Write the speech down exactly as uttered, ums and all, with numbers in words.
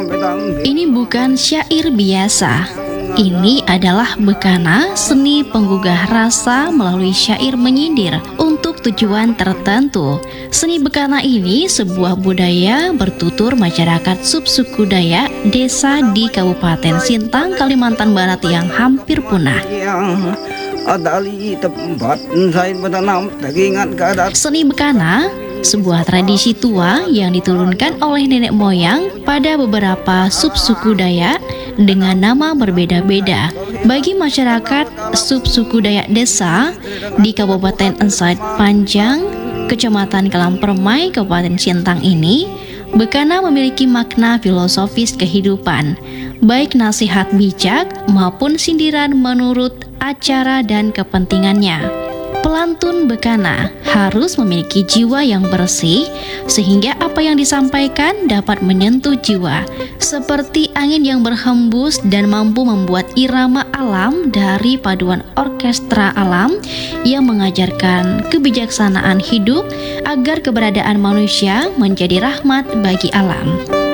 Ini bukan syair biasa. Ini adalah bekana, seni penggugah rasa melalui syair menyindir untuk tujuan tertentu. Seni bekana ini sebuah budaya bertutur masyarakat subsuku Dayak desa di Kabupaten Sintang, Kalimantan Barat yang hampir punah. Seni bekana sebuah tradisi tua yang diturunkan oleh nenek moyang pada beberapa subsuku Dayak dengan nama berbeda-beda. Bagi masyarakat subsuku Dayak Desa di Kabupaten Ensait Panjang, Kecamatan Kelampermai, Kabupaten Sintang ini, bekana memiliki makna filosofis kehidupan, baik nasihat bijak maupun sindiran menurut acara dan kepentingannya. Pelantun bekana harus memiliki jiwa yang bersih sehingga apa yang disampaikan dapat menyentuh jiwa, seperti angin yang berhembus dan mampu membuat irama alam dari paduan orkestra alam yang mengajarkan kebijaksanaan hidup agar keberadaan manusia menjadi rahmat bagi alam.